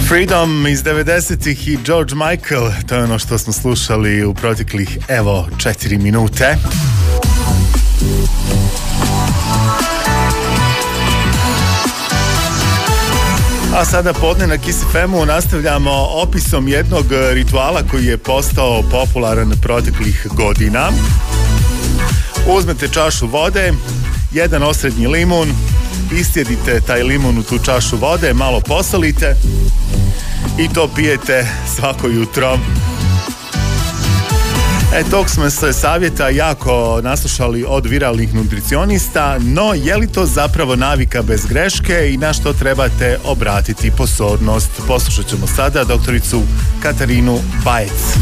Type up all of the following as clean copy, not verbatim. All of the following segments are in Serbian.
Freedom iz 90-ih i George Michael, to je ono što smo slušali u proteklih 4 minute. A sada podne na Kiss FM-u nastavljamo opisom jednog rituala koji je postao popularan proteklih godina. Uzmete čašu vode, jedan osrednji limun, istjedite taj limun u tu čašu vode, malo posolite i to pijete svako jutro. Tog smo se savjeta jako naslušali od viralnih nutricionista, no je li to zapravo navika bez greške i na što trebate obratiti pozornost? Poslušat ćemo sada doktoricu Katarinu Bajec.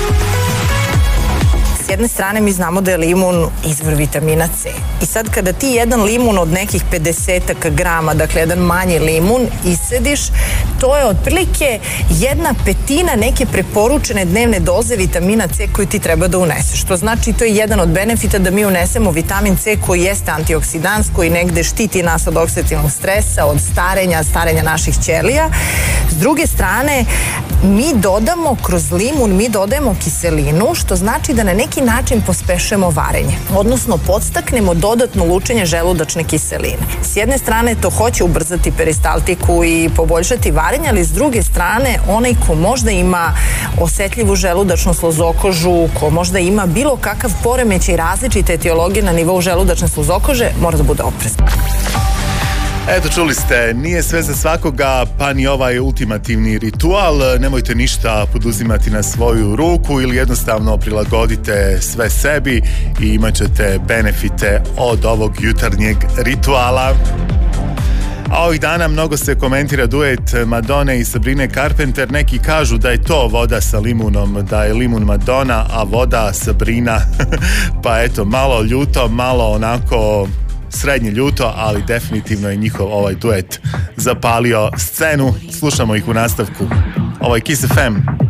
S jedne strane mi znamo da je limun izvor vitamina C. I sad kada ti jedan limun od nekih 50 grama, dakle jedan manji limun, isediš, to je otprilike 1/5 neke preporučene dnevne doze vitamina C koju ti treba da uneseš. Što znači to je jedan od benefita da mi unesemo vitamin C koji jeste antioksidans, koji negde štiti nas od oksidativnog stresa, od starenja naših ćelija. S druge strane, mi dodamo kroz limun, mi dodajemo kiselinu, što znači da na neki način pospešujemo varenje, odnosno podstaknemo dodatno lučenje želudačne kiseline. S jedne strane to hoće ubrzati peristaltiku i poboljšati varenje, ali s druge strane onaj ko možda ima osetljivu želudačnu sluzokožu, ko možda ima bilo kakav poremećaj različite etiologije na nivou želudačne sluzokože, mora da bude oprezan. Eto, čuli ste, nije sve za svakoga, pa ni ovaj ultimativni ritual. Nemojte ništa poduzimati na svoju ruku ili jednostavno prilagodite sve sebi i imat ćete benefite od ovog jutarnjeg rituala. A ovih dana mnogo se komentira duet Madone i Sabrine Carpenter. Neki kažu da je to voda sa limunom, da je limun Madonna, a voda Sabrina. Pa eto, malo ljuto, malo onako srednje ljuto, ali definitivno je njihov ovaj duet zapalio scenu. Slušamo ih u nastavku. Ovo je Kiss FM.